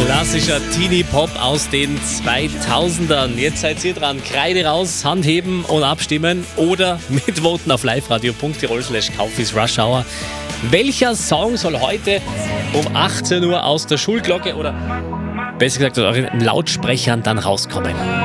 Klassischer Teenie-Pop aus den 2000ern. Jetzt seid ihr dran. Kreide raus, Hand heben und abstimmen oder mitvoten auf liveradio.tirol/Kaufis Rush Hour. Welcher Song soll heute um 18 Uhr aus der Schulglocke oder besser gesagt aus euren Lautsprechern dann rauskommen?